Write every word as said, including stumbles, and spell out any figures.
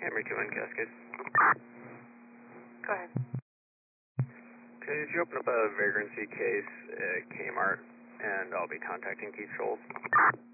Camry two in Cascade. Go ahead. Could you open up a vagrancy case at Kmart, and I'll be contacting Keith Scholes.